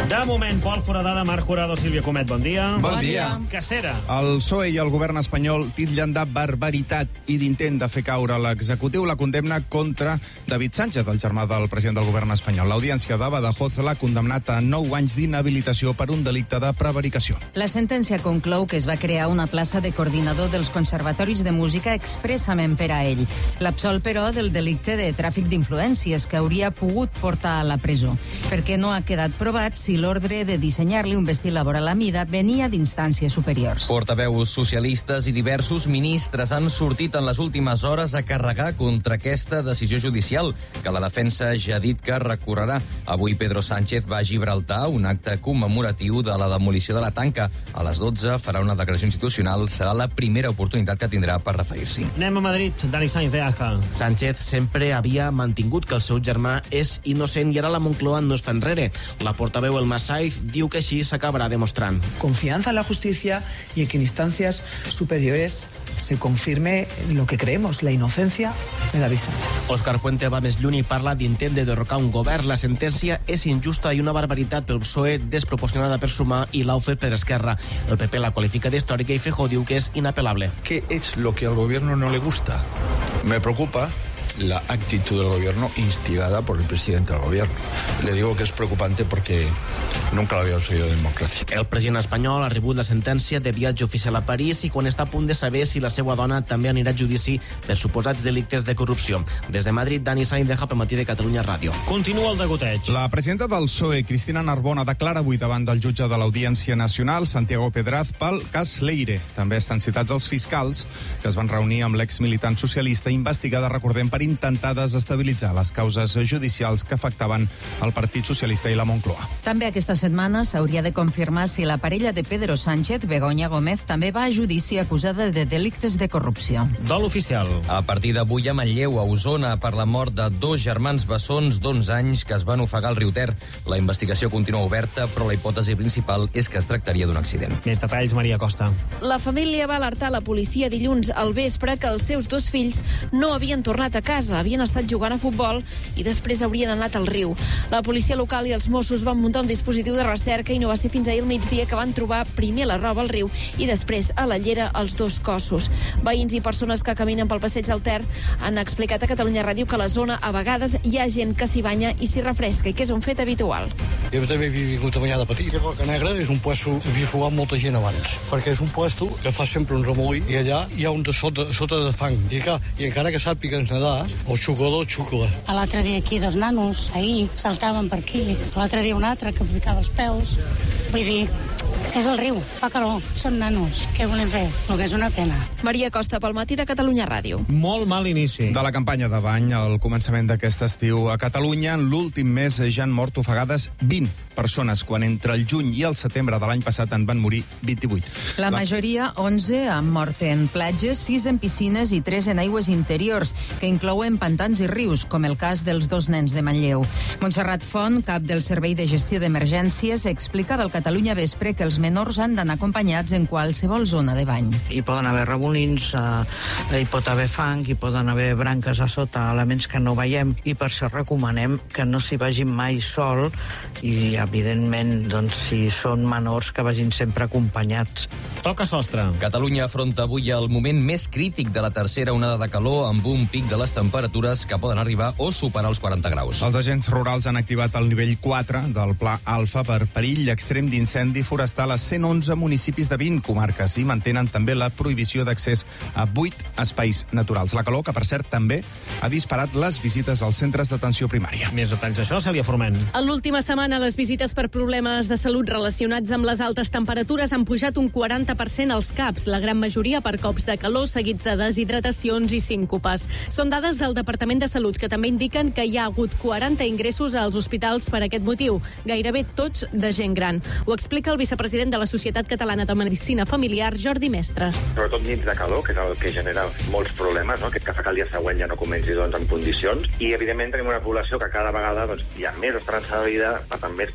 De moment, Pol Foradada, Marc Jurado, Sílvia Comet, bon dia. Bon dia. Cacera. El PSOE i el govern espanyol titllen de barbaritat i d'intent de fer caure l'executiu la condemna contra David Sánchez, el germà del president del govern espanyol. L'audiència de Badajoz l'ha condemnat a 9 anys d'inhabilitació per un delicte de prevaricació. La sentència conclou que es va crear una plaça de coordinador dels conservatoris de música expressament per a ell. L'absol, però, del delicte de tràfic d'influències que hauria pogut portar a la presó, perquè no ha quedat provat si l'ordre de dissenyar-li un vestit laboral a mida venia d'instàncies superiors. Portaveus socialistes i diversos ministres han sortit en les últimes hores a carregar contra aquesta decisió judicial, que la defensa ja ha dit que recorrerà. Avui Pedro Sánchez va a Gibraltar, un acte commemoratiu de la demolició de la tanca. A les 12 farà una declaració institucional. Serà la primera oportunitat que tindrà per referir-s'hi. Anem a Madrid. Dani Sainz de Aja. Sánchez sempre havia mantingut que el seu germà és innocent i ara la Moncloa no es fa enrere. La portaveu Elma Saiz diu que així s'acabarà demostrant. Confianza en la justicia y en que en instancias superiores se confirme lo que creemos, la inocencia de David Sánchez. Òscar Puente va més lluny i parla d'intent de derrocar un govern. La sentència és injusta i una barbaritat pel PSOE, desproporcionada per Sumar i l'ha ofert per Esquerra. El PP la qualifica d'històrica i Feijóo diu que és inapel·lable. ¿Qué es lo que al gobierno no le gusta? Me preocupa la actitud del gobierno instigada por el presidente del gobierno. Le digo que es preocupante porque nunca lo habíamos oído en democracia. El president espanyol ha rebut la sentència de viatge oficial a París i quan està a punt de saber si la seva dona també anirà a judici per suposats delictes de corrupció. Des de Madrid, Dani Sainz de Pel Matí de Catalunya Ràdio. Continua el degoteig. La presidenta del PSOE, Cristina Narbona, declara avui davant del jutge de l'Audiència Nacional, Santiago Pedraz, pel cas Leire. També estan citats els fiscals que es van reunir amb l'exmilitant socialista investigada, recordem, per intentar desestabilitzar les causes judicials que afectaven el Partit Socialista i la Moncloa. També aquesta setmana s'hauria de confirmar si la parella de Pedro Sánchez, Begoña Gómez, també va a judici acusada de delictes de corrupció. Dol oficial. A partir d'avui a Manlleu, a Osona, per la mort de 2 germans bessons d'11 anys que es van ofegar al riu Ter. La investigació continua oberta, però la hipòtesi principal és que es tractaria d'un accident. Més detalls, Maria Costa. La família va alertar la policia dilluns al vespre que els seus 2 fills no havien tornat a casa, havien estat jugant a futbol i després haurien anat al riu. La policia local i els Mossos van muntar un dispositiu de recerca i no va ser fins ahir al migdia que van trobar primer la roba al riu i després a la llera els 2 cossos. Veïns i persones que caminen pel passeig del Ter han explicat a Catalunya Ràdio que a la zona a vegades hi ha gent que s'hi banya i s'hi refresca i que és un fet habitual. Jo també he vingut a banyar de petit. Roca Negra és un puesto que havia jugat molta gent abans, perquè és un puesto que fa sempre un remolí i allà hi ha un de sota de fang. I encara que sàpigues nedar, el xucador xucla. L'altre dia aquí 2 nanos, ahir, saltaven per aquí. L'altre dia un altre que ficava els peus. Vull dir, és el riu, fa calor, són nanos. Què volem fer? El que és una pena. Maria Costa, Pel Matí de Catalunya Ràdio. Molt mal inici. De la campanya de bany al començament d'aquest estiu a Catalunya, en l'últim mes ja han mort ofegades 20 persones, quan entre el juny i el setembre de l'any passat en van morir 28. La majoria, 11, han mort en platges, 6 en piscines i 3 en aigües interiors, que inclouen pantans i rius, com el cas dels 2 nens de Manlleu. Montserrat Font, cap del Servei de Gestió d'Emergències, explicava al Catalunya Vespre que els menors han d'anar acompanyats en qualsevol zona de bany. Hi poden haver remolins, hi pot haver fang, hi poden haver branques a sota, elements que no veiem, i per això recomanem que no s'hi vagin mai sol i, evidentment, doncs, si són menors, que vagin sempre acompanyats. Toca sostre. Catalunya afronta avui el moment més crític de la tercera onada de calor, amb un pic de les temperatures que poden arribar o superar els 40 graus. Els agents rurals han activat el nivell 4 del Pla Alfa per perill extrem d'incendi forestal a 111 municipis de 20 comarques i mantenen també la prohibició d'accés a 8 espais naturals. La calor, que per cert també ha disparat les visites als centres d'atenció primària. Més detalls d'això, Cèlia Forment. En l'última setmana, les visites per problemes de salut relacionats amb les altes temperatures han pujat un 40% als CAPs, la gran majoria per cops de calor seguits de deshidratacions i síncopes. Són dades del Departament de Salut que també indiquen que hi ha hagut 40 ingressos als hospitals per aquest motiu, gairebé tots de gent gran. Ho explica el vicepresident de la Societat Catalana de Medicina Familiar, Jordi Mestres. Sobretot nits de calor, que és el que genera molts problemes, no? Que fa que el dia següent ja no comenci en condicions. I, evidentment, tenim una població que cada vegada hi ha més esperança de vida, per tant, més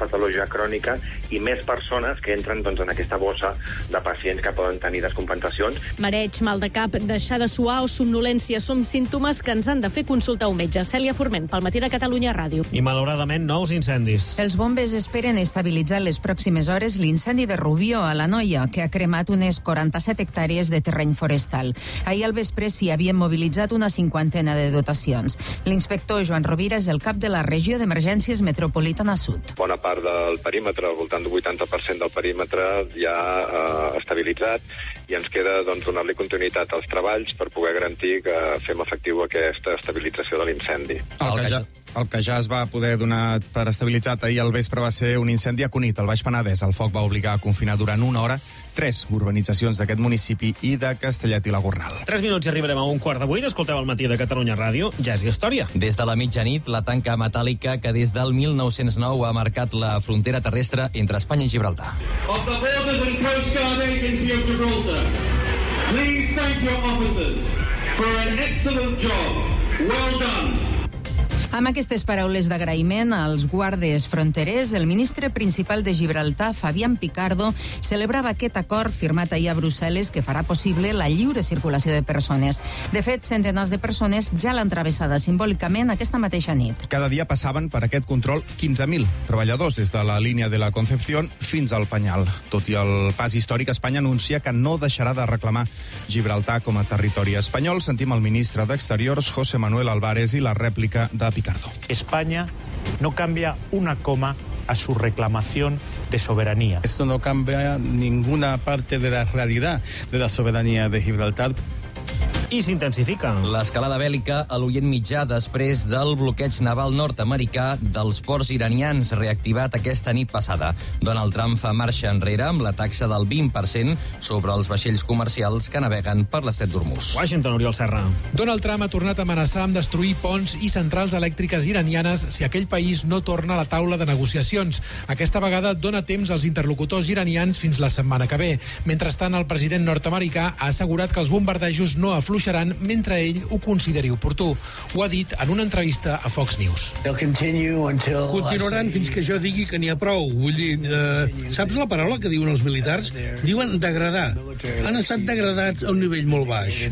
patologia crònica i més persones que entren doncs, en aquesta bossa de pacients que poden tenir descompensacions. Mareig, mal de cap, deixar de suar o somnolència són símptomes que ens han de fer consultar un metge. Cèlia Forment, pel Matí de Catalunya Ràdio. I malauradament nous incendis. Els bombers esperen estabilitzar les pròximes hores l'incendi de Rubió, a l'Anoia, que ha cremat unes 47 hectàrees de terreny forestal. Ahir al vespre s'hi havien mobilitzat una 50 de dotacions. L'inspector Joan Rovira és el cap de la regió d'emergències metropolitana sud. Bona part del perímetre, al voltant del 80% del perímetre ja estabilitzat, i ens queda donar-li continuïtat als treballs per poder garantir que fem efectiu aquesta estabilització de l'incendi. El que ja es va poder donar per estabilitzat ahir al vespre va ser un incendi a Cunit, al Baix Penedès. El foc va obligar a confinar durant una hora 3 urbanitzacions d'aquest municipi i de Castellet i la Gornal. 3 minuts i arribarem a 1:15. Escolteu el Matí de Catalunya Ràdio. Ja és història. Des de la mitjanit, la tanca metàl·lica que des del 1909 ha marcat la frontera terrestre entre Espanya i Gibraltar. Of the Borders and Coast Guard Agency of Gibraltar, please thank your officers for an excellent job. Well done. Amb aquestes paraules d'agraïment als guàrdies fronterers, el ministre principal de Gibraltar, Fabián Picardo, celebrava aquest acord firmat ahir a Brussel·les que farà possible la lliure circulació de persones. De fet, centenars de persones ja l'han travessada simbòlicament aquesta mateixa nit. Cada dia passaven per aquest control 15.000 treballadors des de la línia de la Concepción fins al Penyal. Tot i el pas històric, Espanya anuncia que no deixarà de reclamar Gibraltar com a territori espanyol. Sentim el ministre d'Exteriors, José Manuel Álvarez, i la rèplica de Picardo. España no cambia una coma a su reclamación de soberanía. Esto no cambia ninguna parte de la realidad de la soberanía de Gibraltar. I s'intensifica. L'escalada bèl·lica a l'Orient Mitjà després del bloqueig naval nord-americà dels ports iranians reactivat aquesta nit passada. Donald Trump fa marxa enrere amb la taxa del 20% sobre els vaixells comercials que naveguen per l'estret d'Hormuz. Washington, Oriol Serra. Donald Trump ha tornat a amenaçar amb destruir ponts i centrals elèctriques iranianes si aquell país no torna a la taula de negociacions. Aquesta vegada dona temps als interlocutors iranians fins la setmana que ve. Mentrestant, el president nord-americà ha assegurat que els bombardejos no afluixaran mentre ell ho consideri oportú. Ho ha dit en una entrevista a Fox News. Continuaran fins que jo digui que n'hi ha prou. Vull dir, saps la paraula que diuen els militars? Diuen degradar. Han estat degradats a un nivell molt baix.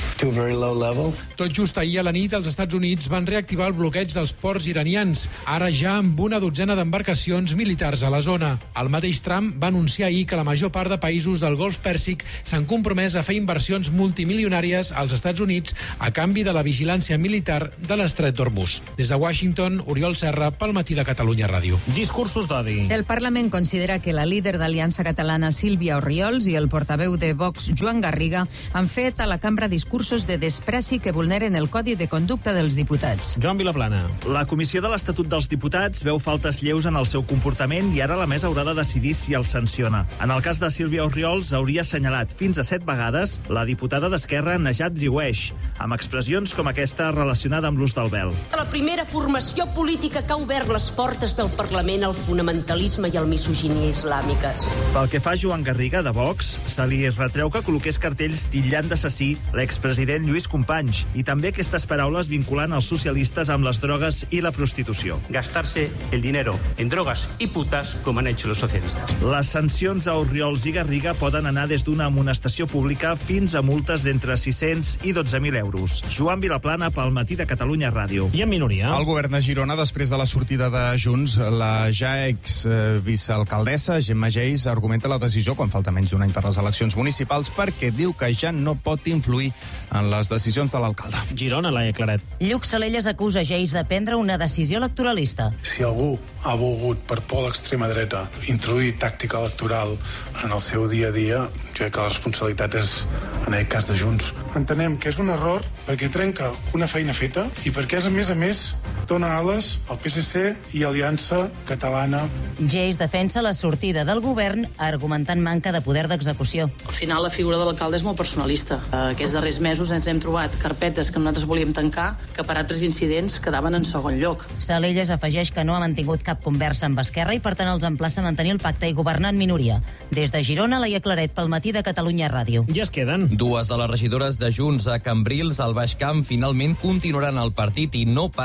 Tot just ahir a la nit, els Estats Units van reactivar el bloqueig dels ports iranians, ara ja amb una dotzena d'embarcacions militars a la zona. El mateix Trump va anunciar ahir que la major part de països del Golf Pèrsic s'han compromès a fer inversions multimilionàries als Estats Units a canvi de la vigilància militar de l'estret d'Hormuz. Des de Washington, Oriol Serra, pel Matí de Catalunya Ràdio. Discursos d'odi. El Parlament considera que la líder d'Aliança Catalana, Sílvia Orriols, i el portaveu de Vox, Joan Garriga, han fet a la cambra discursos de despreci que vulneren el Codi de Conducta dels diputats. Joan Vilaplana. La Comissió de l'Estatut dels Diputats veu faltes lleus en el seu comportament i ara la mesa haurà de decidir si el sanciona. En el cas de Sílvia Orriols, hauria assenyalat fins a 7 vegades la diputada d'Esquerra, Najat Driouech, amb expressions com aquesta relacionada amb l'ús del vel. La primera formació política que ha obert les portes del Parlament al fonamentalisme i al misoginia islàmiques. Pel que fa a Joan Garriga, de Vox, se li retreu que col·loqués cartells titllant d'assassí l'expresident Lluís Companys i també aquestes paraules vinculant els socialistes amb les drogues i la prostitució. Gastarse el dinero en drogas y putas, como han hecho los socialistas. Les sancions a Orriols i Garriga poden anar des d'una amonestació pública fins a multes d'entre 600 i 12.000 euros. Joan Vilaplana, pel Matí de Catalunya Ràdio. I en minoria. El govern de Girona, després de la sortida de Junts, la ja ex-vicealcaldessa Gemma Geis argumenta la decisió quan falta menys d'un any per les eleccions municipals perquè diu que ja no pot influir en les decisions de l'alcalde. Girona, Laia Claret. Lluc Salelles acusa Geis de prendre una decisió electoralista. Si algú ha volgut, per por l'extrema dreta, introduir tàctica electoral en el seu dia a dia, jo crec que la responsabilitat és, en aquest cas de Junts. Entenem que és un error perquè trenca una feina feta i perquè és, a més, dona ales al PSC i Aliança Catalana. Geis defensa la sortida del govern argumentant manca de poder d'execució. Al final la figura de l'alcalde és molt personalista. Aquests darrers mesos ens hem trobat carpetes que nosaltres volíem tancar que per altres incidents quedaven en segon lloc. Salelles afegeix que no ha mantingut cap conversa amb Esquerra i per tant els emplaça a mantenir el pacte i governar en minoria. Des de Girona, Laia Claret, pel Matí de Catalunya Ràdio. I es queden. Dues de les regidores de Junts a Cambrils, al Baix Camp, finalment continuaran al partit i no passen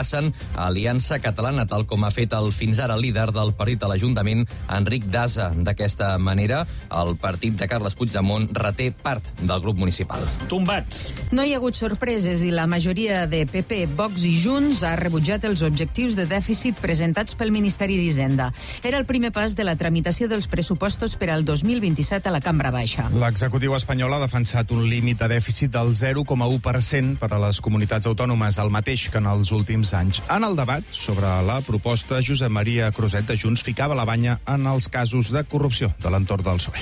Aliança Catalana, tal com ha fet el fins ara líder del partit a l'Ajuntament, Enric Daza. D'aquesta manera, el partit de Carles Puigdemont reté part del grup municipal. Tombats. No hi ha hagut sorpreses i la majoria de PP, Vox i Junts ha rebutjat els objectius de dèficit presentats pel Ministeri d'Hisenda. Era el primer pas de la tramitació dels pressupostos per al 2027 a la Cambra Baixa. L'executiu espanyol ha defensat un límit de dèficit del 0,1% per a les comunitats autònomes, el mateix que en els últims anys. En el debat sobre la proposta, Josep Maria Cruzet de Junts ficava la banya en els casos de corrupció de l'entorn del PSOE.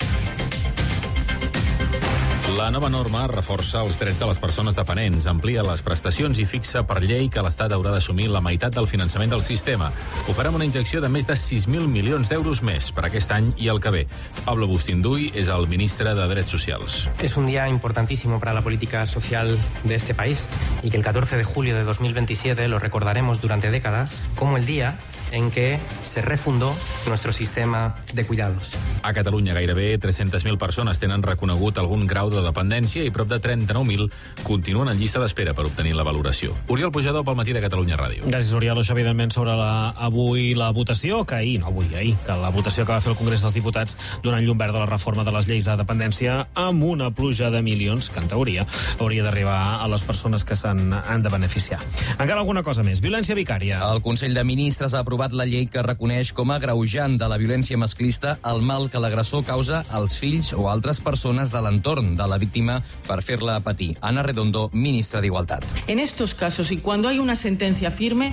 La nova norma reforça els drets de les persones dependents, amplia les prestacions i fixa per llei que l'Estat haurà d'assumir la meitat del finançament del sistema. Ho farà amb una injecció de més de 6.000 milions d'euros més per aquest any i el que ve. Pablo Bustinduy és el ministre de Drets Socials. Es un día importantísimo para la política social de este país y que el 14 de julio de 2027 lo recordaremos durante décadas como el día en que se refundó nuestro sistema de cuidados. A Catalunya gairebé 300.000 persones tenen reconegut algun grau de dependència i prop de 39.000 continuen en llista d'espera per obtenir la valoració. Oriol Pujador pel Matí de Catalunya Ràdio. Gràcies, Oriol. Això, evidentment, sobre avui la votació, ahir, que la votació que va fer el Congrés dels Diputats donant llum verda a la reforma de les lleis de dependència amb una pluja de milions que, en teoria, hauria d'arribar a les persones que se'n han de beneficiar. Encara alguna cosa més. Violència vicària. El Consell de Ministres ha aprovat la llei que reconeix com a agreujant de la violència masclista el mal que l'agressor causa als fills o altres persones de l'entorn de la víctima per fer-la patir. Ana Redondo, ministra d'Igualtat. En estos casos, y cuando hay una sentencia firme,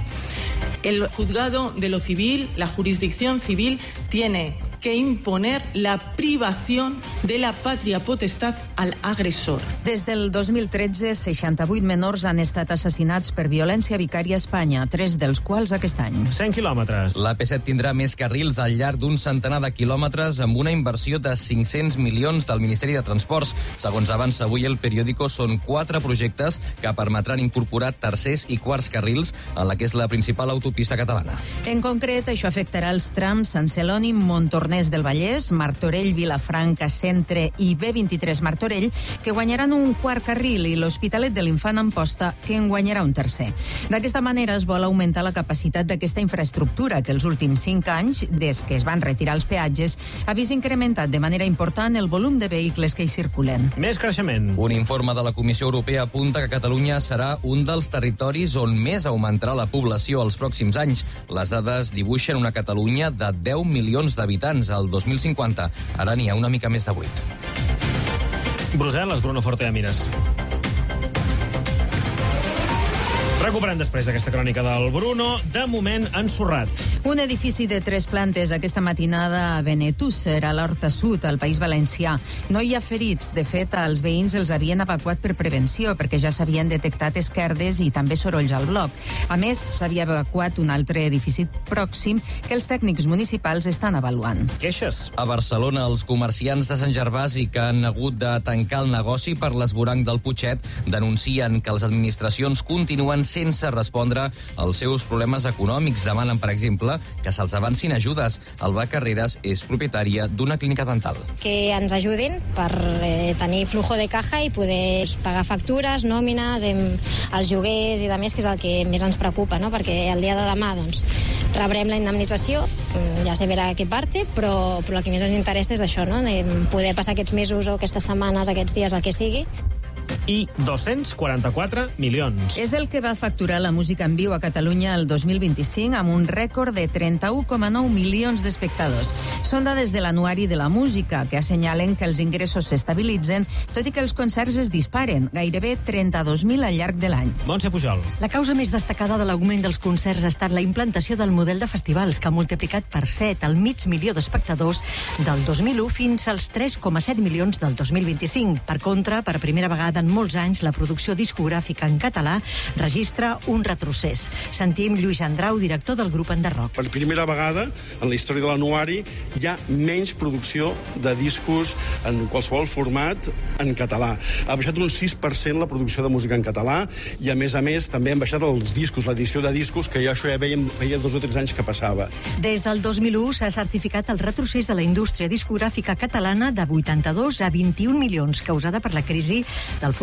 el juzgado de lo civil, la jurisdicción civil, tiene que imponer la privación de la patria potestad al agressor. Des del 2013, 68 menors han estat assassinats per violència vicària a Espanya, 3 dels quals aquest any. 100 quilòmetres. La P7 tindrà més carrils al llarg d'un centenar de quilòmetres amb una inversió de 500 milions del Ministeri de Transports. Segons avança avui el periòdico, són 4 projectes que permetran incorporar tercers i quarts carrils en la que és la principal autopista catalana. En concret, això afectarà els trams Sant Celoni, Montornès del Vallès, Martorell, Vilafranca, Centre i B23 Martorell, que guanyaran un quart carril, i l'Hospitalet de l'Infant Amposta, que en guanyarà un tercer. D'aquesta manera es vol augmentar la capacitat d'aquesta infraestructura, que els últims 5 anys, des que es van retirar els peatges, ha vist incrementat de manera important el volum de vehicles que hi circulen. Més creixement. Un informe de la Comissió Europea apunta que Catalunya serà un dels territoris on més augmentarà la població els pròxims anys. Les dades dibuixen una Catalunya de 10 milions d'habitants al 2050. Ara n'hi ha una mica més de 8. Brussel·les, Bruno Forte Amires. Recuperant després aquesta crònica del Bruno, de moment ensorrat. Un edifici de 3 plantes aquesta matinada a Benetússer, a l'Horta Sud, al País Valencià. No hi ha ferits. De fet, els veïns els havien evacuat per prevenció, perquè ja s'havien detectat esquerdes i també sorolls al bloc. A més, s'havia evacuat un altre edifici pròxim que els tècnics municipals estan avaluant. Queixes. A Barcelona, els comerciants de Sant Gervasi que han hagut de tancar el negoci per l'esvoranc del Putxet denuncien que les administracions continuen sense respondre als seus problemes econòmics. Demanen, per exemple, que se'ls avancin ajudes. Alba Carreras és propietària d'una clínica dental. Que ens ajudin per tenir flujo de caja i poder pagar factures, nòmines, els lloguers i de més, que és el que més ens preocupa, no? Perquè el dia de demà rebrem la indemnització, ja se verà a què parte, però el que més ens interessa és això, no? De poder passar aquests mesos o aquestes setmanes, aquests dies, el que sigui. I 244 milions. És el que va facturar la música en viu a Catalunya el 2025 amb un rècord de 31,9 milions d'espectadors. Són dades de l'Anuari de la Música, que assenyalen que els ingressos s'estabilitzen, tot i que els concerts es disparen, gairebé 32.000 al llarg de l'any. Montse Pujol. La causa més destacada de l'augment dels concerts ha estat la implantació del model de festivals, que ha multiplicat per 7 el mig milió d'espectadors del 2001 fins als 3,7 milions del 2025. Per contra, per primera vegada en molts anys, la producció discogràfica en català registra un retrocés. Sentim Lluís Andrau, director del grup Enderrock. Per primera vegada en la història de l'Anuari hi ha menys producció de discos en qualsevol format en català. Ha baixat un 6% la producció de música en català i, a més, també han baixat els discos, l'edició de discos, que això ja feia 2 o 3 anys que passava. Des del 2001 s'ha certificat el retrocés de la indústria discogràfica catalana de 82 a 21 milions, causada per la crisi del format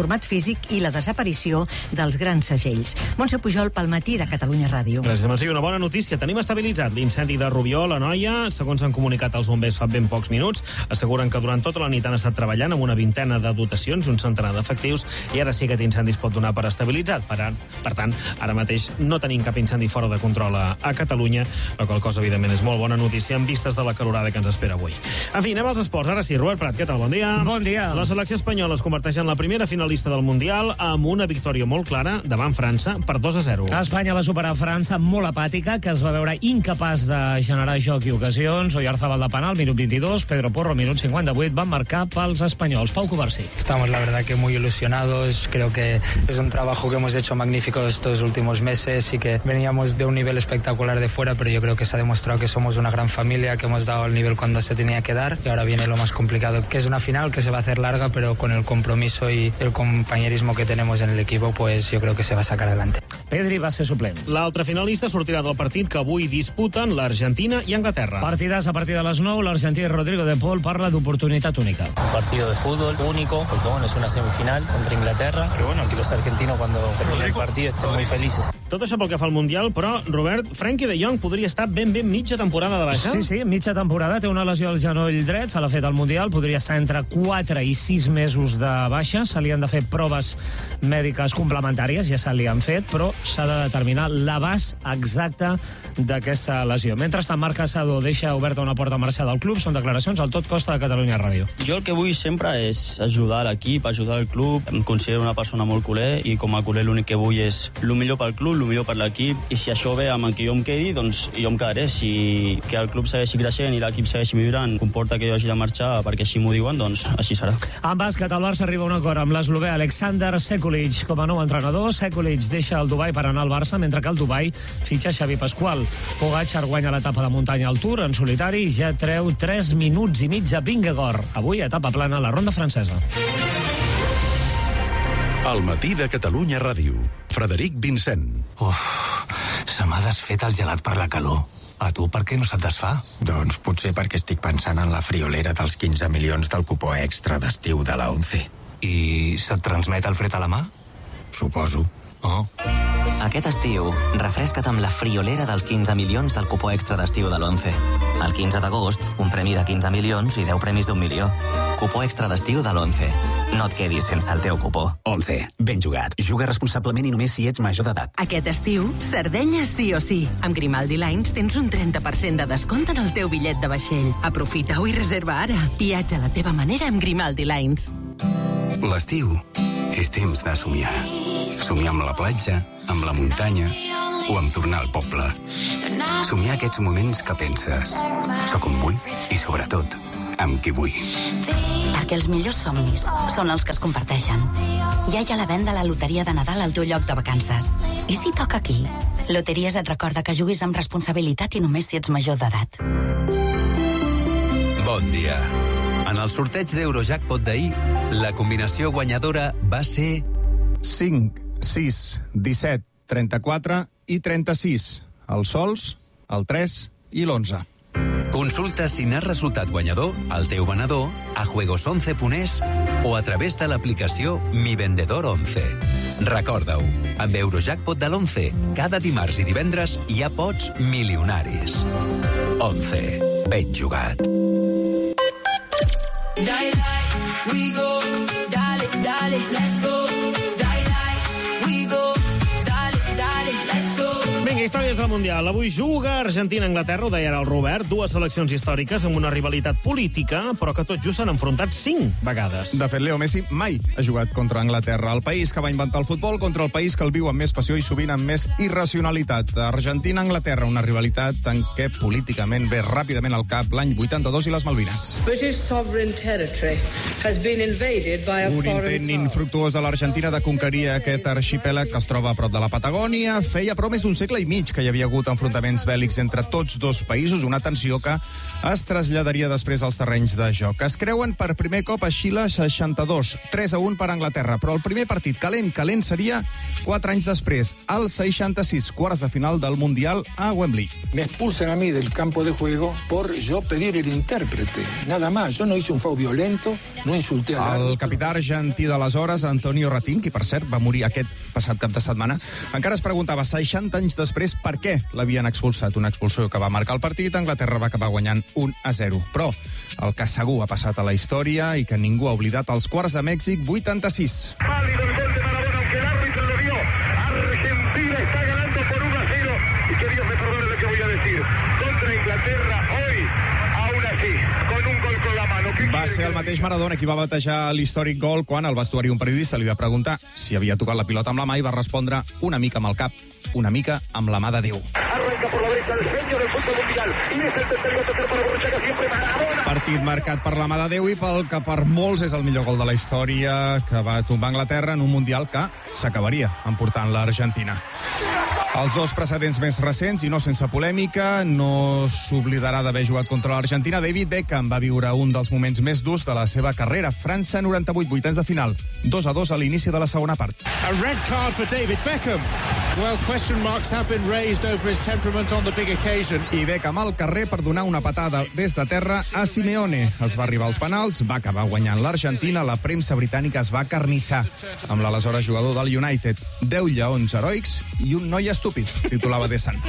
format físic i la desaparició dels grans segells. Montse Pujol, pel Matí de Catalunya Ràdio. Gràcies, Montse. Una bona notícia. Tenim estabilitzat l'incendi de Rubió, la Noia. Segons han comunicat els bombers fa ben pocs minuts, asseguren que durant tota la nit han estat treballant amb una vintena de dotacions, un centenar d'efectius, i ara sí que aquest incendi es pot donar per estabilitzat. Per tant, ara mateix no tenim cap incendi fora de control a Catalunya, la qual cosa, evidentment, és molt bona notícia en vistes de la calorada que ens espera avui. En fi, anem als esports. Ara sí, Robert Prat, què tal? Bon dia. Bon dia. La selecció espanyola es converteix en la primera finalista del Mundial amb una victòria molt clara davant França per 2-0. Espanya va superar França molt apàtica, que es va veure incapaç de generar joc i ocasions. Oyarzabal de penal, minut 22, Pedro Porro, minut 58, van marcar pels espanyols. Pau Covarsí. Estamos, la verdad, que muy ilusionados. Creo que es un trabajo que hemos hecho magnífico estos últimos meses y que veníamos de un nivel espectacular de fuera, pero yo creo que se ha demostrado que somos una gran familia, que hemos dado el nivel cuando se tenía que dar, y ahora viene lo más complicado, que es una final que se va a hacer larga, pero con el compromiso y el compañerismo que tenemos en el equipo, pues yo creo que se va a sacar adelante. Pedri va ser suplent. L'altre finalista sortirà del partit que avui disputen l'Argentina i Anglaterra. Partidàs a partir de les 9, l'argentí Rodrigo de Paul parla d'oportunitat única. Un partido de fútbol único, porque bueno, es una semifinal contra Inglaterra, que bueno, que los argentinos cuando termine el partido estén muy felices. Tot això pel que fa al Mundial, però, Robert, Frenkie de Jong podria estar ben mitja temporada de baixa? Sí, mitja temporada. Té una lesió al genoll dret, se l'ha fet al Mundial, podria estar entre 4 i 6 mesos de baixa. Se li han de fer proves mèdiques complementàries, ja se li han fet, però s'ha de determinar l'abast exacte d'aquesta lesió. Mentrestant, Marc Casado deixa oberta una porta a marxar del club. Són declaracions al Tot Costa de Catalunya Ràdio. Jo el que vull sempre és ajudar l'equip, ajudar el club. Em considero una persona molt culer i com a culer l'únic que vull és el millor pel club, el millor per l'equip, i si això ve amb el que jo em quedi, doncs jo em quedaré. Si que el club segueixi creixent i l'equip segueixi millorant comporta que jo hagi de marxar perquè així m'ho diuen, doncs així serà. En bàsquet, el Barça arriba a un acord amb l'eslovè Aleksandar Sekulic com a nou entrenador. Sekulic deixa el Dubai per anar al Barça, mentre que el Dubai fitxa Xavi Pasqual. Pogačar guanya l'etapa de muntanya al Tour en solitari i ja treu 3 minuts i mig a Vingegaard. Avui, etapa plana a la ronda francesa. Al Matí de Catalunya Ràdio. Frederic Vincent. Se m'ha desfet el gelat per la calor. A tu per què no se't desfà? Doncs potser perquè estic pensant en la friolera dels 15 milions del cupó extra d'estiu de la 11. I se't transmet el fred a la mà? Suposo. Oh. Aquest estiu, refresca't amb la friolera dels 15 milions del cupó extra d'estiu de l'11. El 15 d'agost, un premi de 15 milions i 10 premis d'1 milió. Cupó extra d'estiu de l'11. No et quedis sense el teu cupó. 11. Ben jugat. Juga responsablement i només si ets major d'edat. Aquest estiu, Sardenya sí o sí. Amb Grimaldi Lines tens un 30% de descompte en el teu bitllet de vaixell. Aprofita-ho i reserva ara. Viatja a la teva manera amb Grimaldi Lines. L'estiu és temps de somiar. Somiar amb la platja, amb la muntanya o amb tornar al poble. Somiar aquests moments que penses soc on vull i, sobretot, amb qui vull. Perquè els millors somnis són els que es comparteixen. Ja hi ha la venda a la loteria de Nadal al teu lloc de vacances. I si toca aquí? Loteries et recorda que juguis amb responsabilitat i només si ets major d'edat. Bon dia. En el sorteig d'Eurojackpot d'ahir, la combinació guanyadora va ser 5, 6, 17, 34 i 36. Els sols, el 3 i l'11. Consulta si n'has resultat guanyador al teu venedor, a juegos11.es o a través de l'aplicació Mi Vendedor 11. Recorda-ho, amb Eurojackpot de l'11, cada dimarts i divendres hi ha pots milionaris. 11. Ben jugat. Die, we go, dale, dale, let's go. Vinga, històries del Mundial. Avui juga Argentina-Anglaterra, ho deia ara el Robert, dues seleccions històriques amb una rivalitat política, però que tot just s'han enfrontat 5 vegades. De fet, Leo Messi mai ha jugat contra Anglaterra, el país que va inventar el futbol, contra el país que el viu amb més passió i sovint amb més irracionalitat. Argentina-Anglaterra, una rivalitat en què políticament ve ràpidament al cap l'any 82 i les Malvines. British sovereign territory has been invaded by a un foreign intent infructuós de l'Argentina de conquerir aquest arxipèlag que es troba a prop de la Patagònia feia però més d'un segle i mig. mig que hi havia hagut enfrontaments bèl·lics entre tots dos països, una tensió que es traslladaria després als terrenys de joc. Es creuen per primer cop a Xile 62, 3-1 per Anglaterra, però el primer partit calent seria 4 anys després, al 66, quarts de final del Mundial a Wembley. Me expulsan a mí del campo de juego por yo pedir el intérprete. Nada más, yo no hice un foul violento, no insulté a El capità argentí d'aleshores, Antonio Ratín, qui per cert va morir aquest passat cap de setmana, encara es preguntava 60 anys després per què l'havien expulsat. Una expulsió que va marcar el partit, Anglaterra va acabar guanyant 1-0. Però el que segur ha passat a la història i que ningú ha oblidat, els quarts de Mèxic 86. Válido el gol de Maradona, aunque el árbitro lo dio. Argentina está ganando por 1-0. Y que Dios me perdone lo que voy a decir. Contra Inglaterra hoy, aún así, con un gol con la mano. Va ser el mateix Maradona qui va batejar l'històric gol quan al vestuari un periodista li va preguntar si havia tocat la pilota amb la mà i va respondre una mica amb el cap, una mica amb la mà de Déu. Arranca por la derecha el genio del fútbol mundial. Y es el tercero para Borruchaga, siempre Maradona. Partit marcat per la mà de Déu i pel que per molts és el millor gol de la història, que va tombar Anglaterra en un Mundial que s'acabaria emportant l'Argentina. Els dos precedents més recents, i no sense polèmica, no s'oblidarà d'haver jugat contra l'Argentina. David Beckham va viure un dels moments més durs de la seva carrera. França 98, vuitens de final. 2-2 a l'inici de la segona part. A red card for David Beckham. Well, question marks have been raised over his temperament on the big occasion. I Beckham al carrer per donar una patada des de terra a Simeone. Es va arribar als penals, va acabar guanyant l'Argentina. La premsa britànica es va carnissar amb l'aleshores jugador del United. 10 lleons heroics i un noi estúpid, titulava The Sun.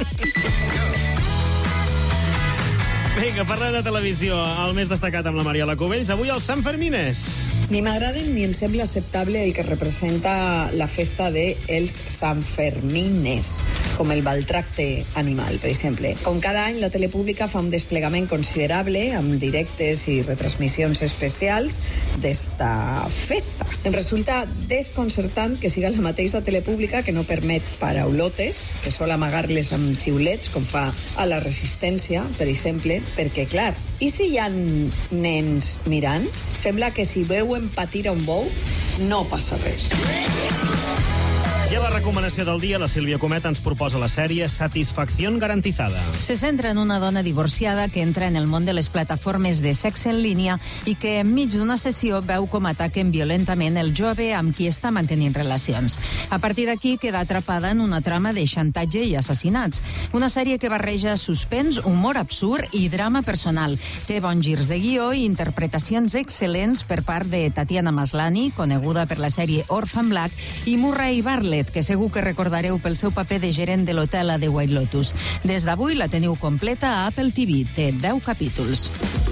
Vinga, parlem de televisió. El més destacat amb la Mariela Cubells. Avui els Sanfermines. Ni m'agraden ni em sembla acceptable el que representa la festa dels Sanfermines, com el maltracte animal, per exemple. Com cada any, la tele pública fa un desplegament considerable amb directes i retransmissions especials d'esta festa. Em resulta desconcertant que siga la mateixa tele pública que no permet paraulotes, que sol amagar-les amb xiulets, com fa a la Resistència, per exemple, perquè, clar, i si hi ha nens mirant? Sembla que si veuen patir a un bou, no passa res. I a la recomanació del dia, la Sílvia Comet ens proposa la sèrie Satisfacción Garantizada. Se centra en una dona divorciada que entra en el món de les plataformes de sexe en línia i que enmig d'una sessió veu com ataquen violentament el jove amb qui està mantenint relacions. A partir d'aquí queda atrapada en una trama de xantatge i assassinats. Una sèrie que barreja suspens, humor absurd i drama personal. Té bons girs de guió i interpretacions excel·lents per part de Tatiana Maslany, coneguda per la sèrie Orphan Black, i Murray Bartlett, que segur que recordareu pel seu paper de gerent de l'hotel a The White Lotus. Des d'avui la teniu completa a Apple TV. Té 10 capítols.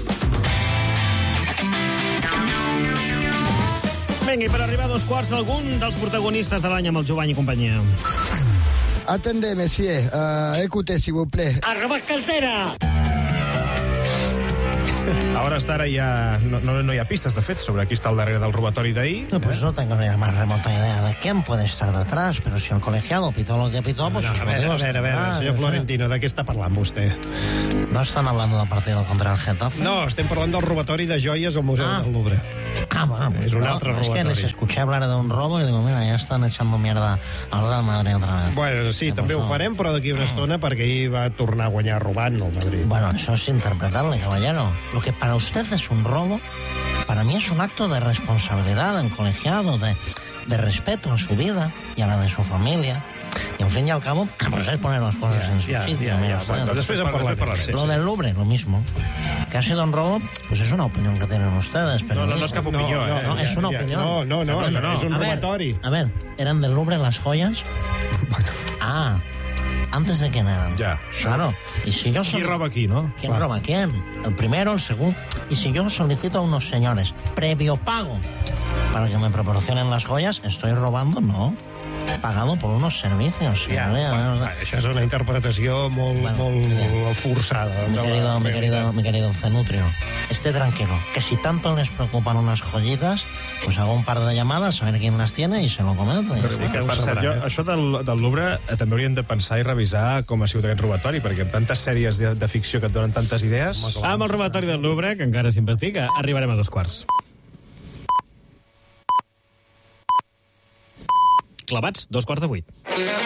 Vinga, i per arribar a 2 quarts, algun dels protagonistes de l'any amb el Jovany i companyia. Attendez, messieurs. Écoutez, s'il vous plaît. A robar cartera! A hores d'ara ja no hi ha pistes, de fet, sobre qui està al darrere del robatori d'ahir. No, pues no tengo ni la más remota idea de quién puede estar detrás, pero si el colegiado pitó lo que pitó, pues... A ver, senyor Florentino, de què està parlant vostè? ¿No están hablando del partido contra el Getafe? No, estem parlant del robatori de joies al Museu del Louvre. Bueno, pues és un altre robatori. Es que les escuché hablar de un robo y digo, mira, ya están echando mierda al Real Madrid otra vez. Bueno, sí, també ho farem, però d'aquí una estona, perquè ahir va tornar a guanyar robant el Madrid. Bueno, eso es interpretable, caballero. Lo que para usted es un robo, para mí es un acto de responsabilidad del colegiado, de respeto a su vida y a la de su familia. Y en fin y al cabo, pues es poner las cosas en su sitio. Bueno, después en parlaré. Lo del Louvre, lo mismo. Que ha sido un robo, pues es una opinión que tienen ustedes. Pero no es cap opinió. No, es una opinión. No, es un robatori. A ver, ¿eran del Louvre las joyas? Bueno. ¿Antes de quién eran? Ya. Claro. Y si yo ¿Quién roba aquí, no? ¿Quién roba a quién? El primero, el segundo. Y si yo solicito a unos señores previo pago para que me proporcionen las joyas, ¿estoy robando? No. Pagado por unos servicios. Això és una interpretació molt forçada. Mi querido Cenutrio, esté tranquilo, que si tanto les preocupan unas joyitas, pues hago un par de llamadas a ver quién las tiene y se lo comento. Per cert, això del Louvre també hauríem de pensar i revisar com ha sigut aquest robatori, perquè amb tantes sèries de ficció que et donen tantes idees... Amb el robatori del Louvre, que encara s'investiga, arribarem a 2 quarts. Clavats, 7:15.